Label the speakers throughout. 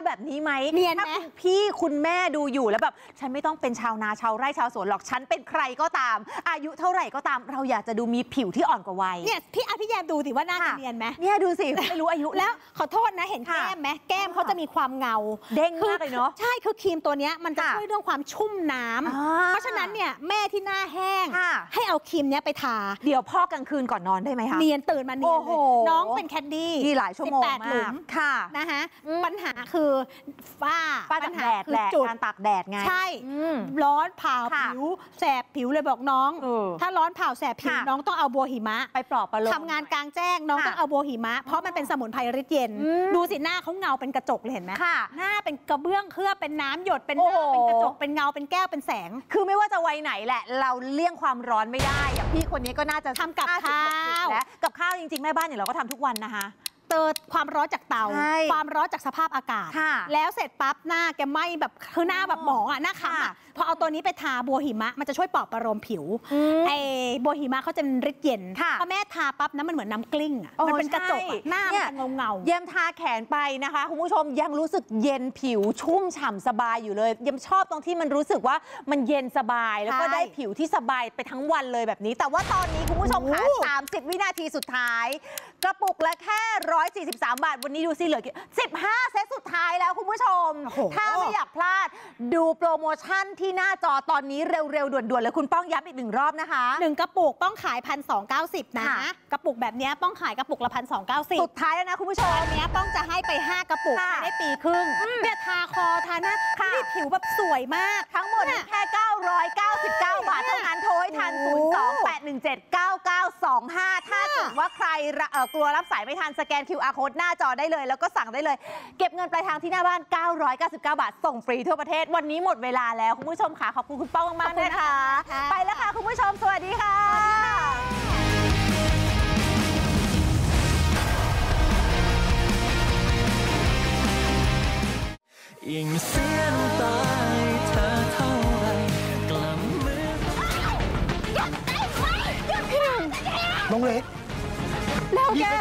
Speaker 1: แบบนี้ไหม
Speaker 2: เนียนไหม
Speaker 1: ถ้าพี่คุณแม่ดูอยู่แล้วแบบฉันไม่ต้องเป็นชาวนาชาวไร่ชาวสวนหรอกฉันเป็นใครก็ตามอายุเท่าไหร่ก็ตามเราอยากจะดูมีผิวที่อ่อนกว่าวัย
Speaker 2: เนี่ยพี่แยมดูสิว่าหน้าจะเนียนไหม
Speaker 1: เนี่ยดูสิไม่รู้อายุ
Speaker 2: แล้วขอโทษนะเห็นแก้มไหมแก้มเขาจะมีความเงา
Speaker 1: เด้งมากเลยเนาะ
Speaker 2: ใช่คือครีมตัวนี้มันจะช่วยเรื่องความชุ่มน้ำเพราะฉะนั้นเนี่ยแม่ที่หน้าแห้งให้เอาครีมนี้ไปทา
Speaker 1: เดี๋ยวพ่อกลางคืนก่อนนอนได้ไหมคะ
Speaker 2: เนียนตื่นมาเนียนเลยน้องเป็นแคดดี้
Speaker 1: ที่หลายชั่วโมงมากค่ะ
Speaker 2: นะคะปัญหาคือฝ้า
Speaker 1: ปัญหาคือจุดการตากแดดไง
Speaker 2: ใช่ร้อนเผาผิวแสบผิวเลยบอกน้องถ้าร้อนเผาแสบผิวน้องต้องเอาบัวหิมะ
Speaker 1: ไปปลอบประโลม
Speaker 2: ทำงานกลางแจ้งน้องต้องเอาบัวหิมะเพราะมันเป็นสมุนไพรฤทธิ์เย็นดูสิหน้าเขาเงาเป็นกระจกเลยเห็นไหมหน้าเป็นกระเบื้องเคลือบเป็นน้ำหยดเป็นหน้าเป็นกระจกเป็นเงาเป็นแก้วเป็นแสง
Speaker 1: คือไม่ว่าจะวัยไหนแหละเราเลี่ยงความร้อนไม่ได้อย่างพี่คนนี้ก็น่าจะ
Speaker 2: ทำกับข้าว
Speaker 1: และกับข้าวจริงๆแม่บ้านเนี่ยเราก็ทำทุกวันนะคะ
Speaker 2: เติมความร้อนจากเตาความร้อนจากสภาพอากาศแล้วเสร็จปั๊บหน้าแกไหม้แบบคือหน้าแบบหมองอ่ะหน้าขำอ่ะพอเอาตัวนี้ไปทาบัวหิมะมันจะช่วยปลอบประโลมผิวไอ้บัวหิมะเขาจะเป็นฤทธิ์เย็นพอแม่ทาปั๊บนะมันเหมือนน้ำกลิ้งอ่ะมันเป็นกระจกหน้ามันเงา
Speaker 1: เยี่ยมทาแขนไปนะคะคุณผู้ชมยังรู้สึกเย็นผิวชุ่มฉ่ำสบายอยู่เลยยังชอบตรงที่มันรู้สึกว่ามันเย็นสบายแล้วก็ได้ผิวที่สบายไปทั้งวันเลยแบบนี้แต่ว่าตอนนี้คุณผู้ชมค่ะ30 วินาทีสุดท้ายกระปุกละแค่143 บาทวันนี้ดูสิเหลือ15 เซตสุดท้ายแล้วคุณผู้ชมถ้าไม่อยากพลาดดูโปรโมชั่นที่หน้าจอตอนนี้เร็วๆด่วนๆเลยคุณป้องย้ำอีก1 รอบนะคะ
Speaker 2: 1 กระปุกป้องขาย 1,290 นะกระปุกแบบนี้ป้องขายกระปุกละ 1,290
Speaker 1: สุดท้ายแล้วนะคุณผู้ชม
Speaker 2: อันนี้ป้องจะให้ไป5 กระปุกได้ปีครึ่งเนี่ยทาคอทาหน้าที่ผิวแบบสวยมาก
Speaker 1: ทั้งหมดแค่999 บาทเท่านั้นโทรให้ทัน028179925ถ้าเกิดว่าใครกลัวรับสายไม่ทันสแกน QR Code หน้าจอได้เลยแล้วก็สั่งได้เลยเก็บเงินปลายทางที่หน้าบ้าน999 บาทส่งฟรีทั่วประเทศวันนี้หมดเวลาแล้วคุณผู้ชมค่ะขอบคุณคุณป้องมากๆนะคะไปแล้วค่ะคุณผู้ชมสวัสดีค่ะ
Speaker 3: ยิ่งเสียน้ำตาเธอเท่าไรกลับมือ
Speaker 4: น้องเล็ก
Speaker 2: แล้วแก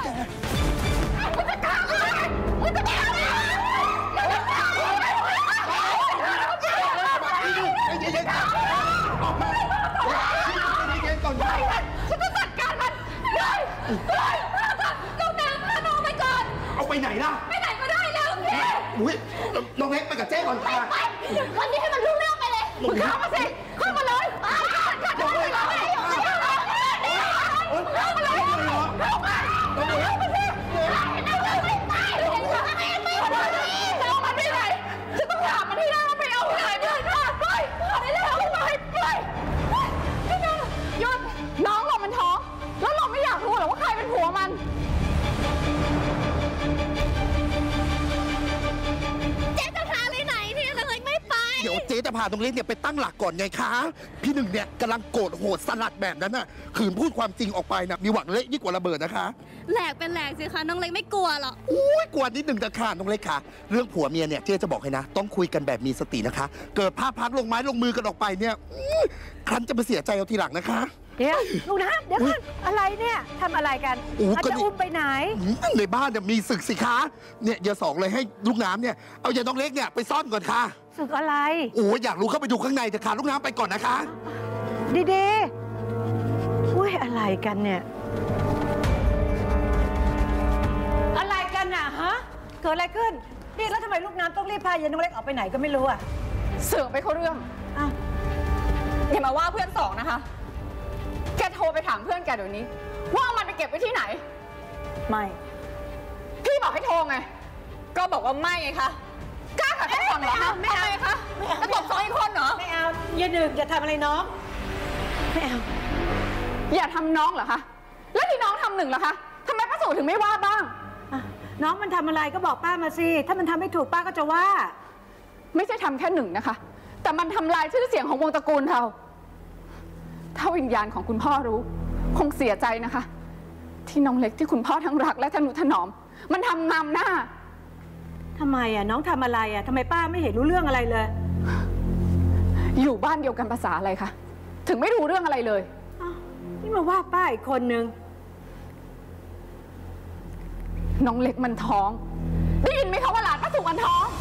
Speaker 4: เอาไปไหนล่ะ
Speaker 5: ไปไหนก็ได้แล้วแก
Speaker 4: อุ้ยน้องเล็กไปกับเจ๊ก่อนค่ะ
Speaker 5: ไปวันนี้ให้มันรู้เรื่องไปเลยมึงเข้ามาสิเข้ามาเลยเข้ามาเลยเข้ามาเลยเข้ามาเลยเข้ามาสิเอามันไปไหนจะต้องถามมันที่หน้ามันไปเอาไหนไปเลยค่ะไปไปแล้วไปหยุดน้องเรามันท้องแล้วเราไม่อยากรู้หรอกว่าใครเป็นผัวมัน
Speaker 4: เดี๋ยวเจ๊จะพาน้องเล็กเนี่ยไปตั้งหลักก่อนไงคะพี่หนึ่งเนี่ยกำลังโกรธโหดสลัดแบบนั้นน่ะขืนพูดความจริงออกไปนะมีหวังเละยิ่งกว่าระเบิดนะคะ
Speaker 5: แหลกเป็นแหลกสิคะน้องเล็กไม่กลัวหรอก
Speaker 4: อุ้ยกลัวนิดหนึ่งแต่ค่ะน้องเล็กค่ะเรื่องผัวเมียเนี่ยเจ๊จะบอกให้นะต้องคุยกันแบบมีสตินะคะเกิดภาพพักลงไม้ลงมือกันออกไปเนี่ยครั้นจะไปเสียใจเอาทีหลังนะคะ
Speaker 2: เดี๋ยวลูกนะเดี๋ยวก่อนอะไรเนี่ยทำอะไรกันจะอุ้มไปไหน
Speaker 4: ในบ้านเนี่ยมีศึกสิคะเนี่ยอย่าสองเลยให้ลูกน้ำเนี่ยเอาอย่าน้องเล็กเนี่ยไปซ่อนก่อนค่ะ
Speaker 2: ศึกอะไร
Speaker 4: โอ้อยากรู้เข้าไปดูข้างในแต่ค่ะลูกน้ำไปก่อนนะคะ
Speaker 2: ดีๆอุ้ยอะไรกันเนี่ยอะไรกันน่ะฮะเกิดอะไรขึ้นนี่แล้วทำไมลูกน้ำต้องรีบพาเย็นน้องเล็กออกไปไหนก็ไม่รู้อ่ะ
Speaker 5: เสือกไปเข้าเรื่องอย่ามาว่าเพื่อนสองนะคะแกโทรไปถามเพื่อนแกเดี๋ยวนี้ว่ามันไปเก็บไว้ที่ไหน
Speaker 2: ไม่
Speaker 5: พี่บอกให้โทรไงก็บอกว่าไม่ไงคะกล้าขัดคำสั่งเหรอคะไม่เอาคะแล้วบอกสองอีกคนเหรอ
Speaker 2: ไม่เอาอย่าดึกอย่าทำอะไรน้องไม่เอา
Speaker 5: อย่าทำน้องเหรอคะแล้วที่น้องทำหนึ่งเหรอคะทำไมป้าสูถึงไม่ว่าบ้าง
Speaker 2: น้องมันทำอะไรก็บอกป้ามาสิถ้ามันทำไม่ถูกป้าก็จะว่า
Speaker 5: ไม่ใช่ทำแค่หนึ่งนะคะแต่มันทำลายชื่อเสียงของวงตระกูลเราถ้าวิญญาณของคุณพ่อรู้คงเสียใจนะคะที่น้องเล็กที่คุณพ่อทั้งรักและทนุถนอมมันทำงามหน้า
Speaker 2: ทำไมอ่ะน้องทำอะไรอ่ะทำไมป้าไม่เห็นรู้เรื่องอะไรเลย
Speaker 5: อยู่บ้านเดียวกันภาษาอะไรคะถึงไม่รู้เรื่องอะไรเลย
Speaker 2: นี่มาว่าป้าอีกคนนึง
Speaker 5: น้องเล็กมันท้องได้ยินไหมคะว่าหลานป้าสุมันท้อง